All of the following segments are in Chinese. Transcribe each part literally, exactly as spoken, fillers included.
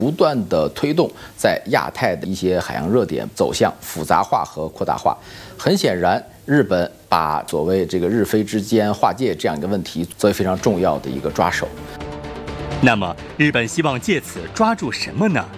不断的推动在亚太的一些海洋热点走向复杂化和扩大化。很显然，日本把所谓这个日菲之间划界这样一个问题作为非常重要的一个抓手。 那么，日本希望借此抓住什么呢？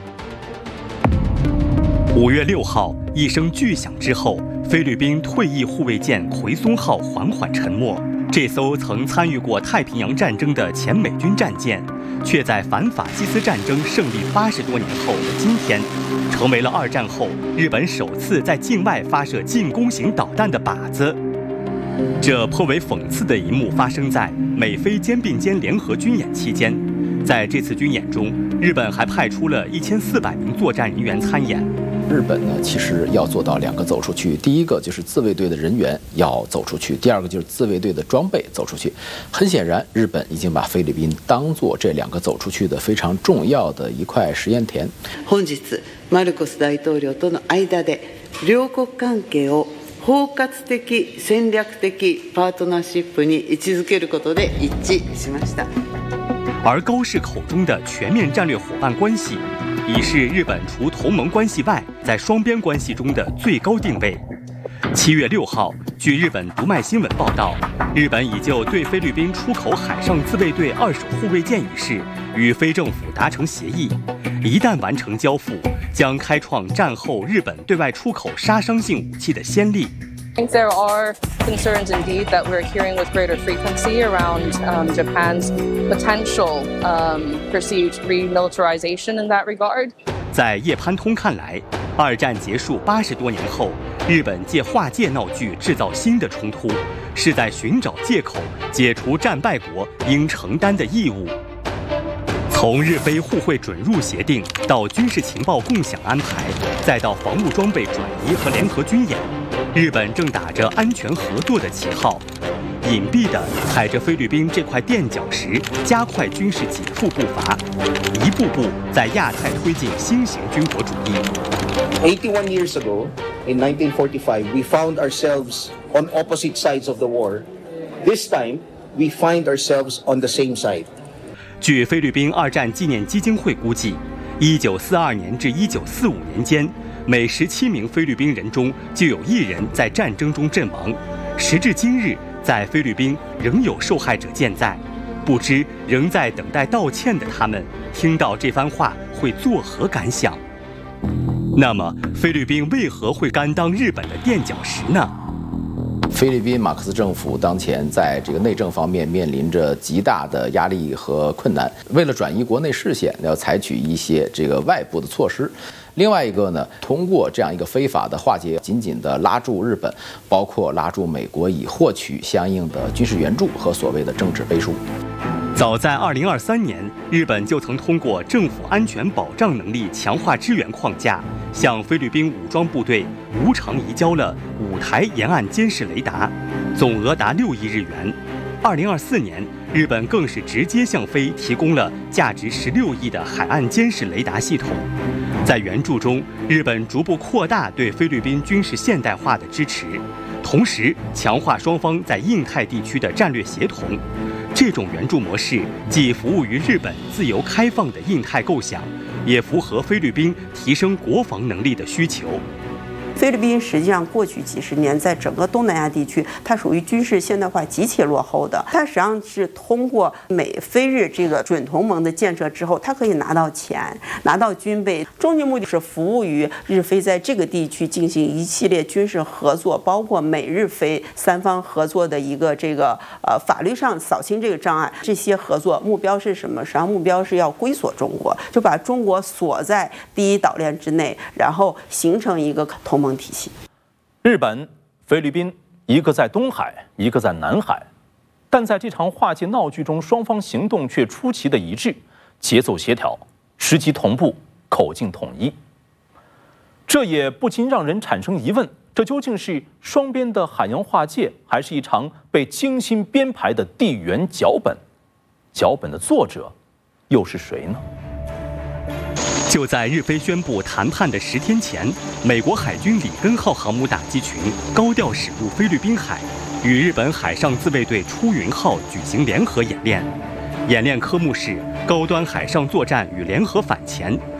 五月六号，一声巨响之后，菲律宾退役护卫舰奎松号缓缓沉没。这艘曾参与过太平洋战争的前美军战舰，却在反法西斯战争胜利八十多年后的今天，成为了二战后日本首次在境外发射进攻型导弹的靶子。这颇为讽刺的一幕发生在美菲肩并肩联合军演期间。在这次军演中，日本还派出了一千四百名作战人员参演。 日本呢，其实要做到两个走出去，第一个就是自卫队的人员要走出去，第二个就是自卫队的装备走出去。很显然，日本已经把菲律宾当作这两个走出去的非常重要的一块实验田。 本日マルコス大統領との間で両国関係を包括的戦略的パートナーシップに位置づけることで一致しました。 而高市口中的全面战略伙伴关系，已是日本除同盟关系外，在双边关系中的最高定位。七月六号，据日本读卖新闻报道，日本已就对菲律宾出口海上自卫队二手护卫舰一事与菲政府达成协议，一旦完成交付，将开创战后日本对外出口杀伤性武器的先例。 I think there are concerns indeed that we're hearing with greater frequency around um, Japan's potential um, perceived remilitarization in that regard. 在叶潘通看来，二战结束八十多年后，日本借划界闹剧制造新的冲突，是在寻找借口解除战败国应承担的义务。从日菲互惠准入协定到军事情报共享安排，再到防务装备转移和联合军演，日本正打着安全合作的旗号，隐蔽地踩着菲律宾这块垫脚石，加快军事解放步伐，一步步在亚太推进新型军国主义。 eighty-one years ago, in nineteen forty-five, we found ourselves on opposite sides of the war. This time, we find ourselves on the same side. 据菲律宾二战纪念基金会估计，一九四二年至一九四五年间，每十七名菲律宾人中就有一人在战争中阵亡。时至今日，在菲律宾仍有受害者健在，不知仍在等待道歉的他们，听到这番话会作何感想？那么，菲律宾为何会甘当日本的垫脚石呢？ 菲律宾马克思政府当前在这个内政方面面临着极大的压力和困难，为了转移国内视线，要采取一些这个外部的措施。另外一个呢，通过这样一个非法的划界，紧紧地拉住日本，包括拉住美国，以获取相应的军事援助和所谓的政治背书。 早在二零二三年，日本就曾通过政府安全保障能力强化支援框架，向菲律宾武装部队无偿移交了五台沿岸监视雷达，总额达六亿日元。二零二四年，日本更是直接向菲提供了价值十六亿的海岸监视雷达系统。在援助中，日本逐步扩大对菲律宾军事现代化的支持，同时强化双方在印太地区的战略协同。这种援助模式既服务于日本自由开放的印太构想，也符合菲律宾提升国防能力的需求。 菲律宾实际上过去几十年在整个东南亚地区，它属于军事现代化极其落后的。它实际上是通过美菲日这个准同盟的建设之后，它可以拿到钱，拿到军备，终极目的是服务于日菲在这个地区进行一系列军事合作，包括美日菲三方合作的一个这个呃法律上扫清这个障碍。这些合作目标是什么？实际上目标是要归锁中国，就把中国锁在第一岛链之内，然后形成一个同盟体系。 日本、菲律宾，一个在东海，一个在南海，但在这场划界闹剧中，双方行动却出奇的一致，节奏协调，时机同步，口径统一。这也不禁让人产生疑问：这究竟是双边的海洋划界，还是一场被精心编排的地缘脚本？脚本的作者又是谁呢？ 就在日菲宣布谈判的十天前，美国海军里根号航母打击群高调驶入菲律宾海，与日本海上自卫队出云号举行联合演练。演练科目是高端海上作战与联合反潜，